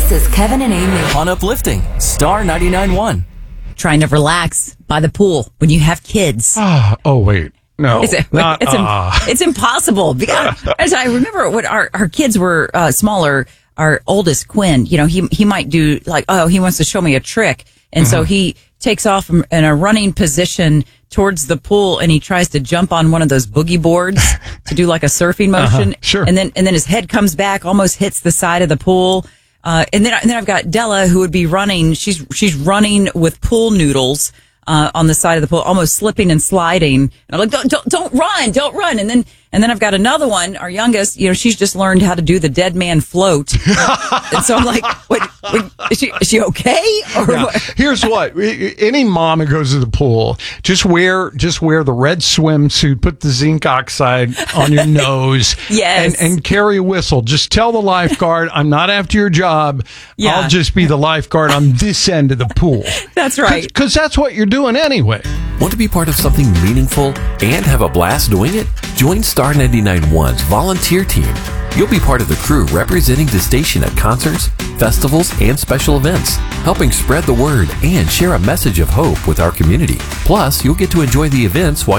This is Kevin and Amy. On Uplifting, Star 99.1. Trying to relax by the pool when you have kids. Oh, wait. No, It's impossible. Because, as I remember when our kids were smaller, our oldest, Quinn, he might do he wants to show me a trick. And so he takes off in a running position towards the pool and he tries to jump on one of those boogie boards to do like a surfing motion. Sure. And then his head comes back, almost hits the side of the pool. And then I've got Della who would be running. She's running with pool noodles on the side of the pool, almost slipping and sliding. And I'm like, don't run. And then I've got another one, our youngest, she's just learned how to do the dead man float. And so I'm like, wait, is she okay? Or what? Here's what, any mom who goes to the pool, just wear the red swimsuit, put the zinc oxide on your nose. Yes. And carry a whistle. Just tell the lifeguard, I'm not after your job. Yeah. I'll just be the lifeguard on this end of the pool. That's right. Because that's what you're doing anyway. Want to be part of something meaningful and have a blast doing it? Join Star 99.1's volunteer team. You'll be part of the crew representing the station at concerts, festivals, and special events, helping spread the word and share a message of hope with our community. Plus, you'll get to enjoy the events while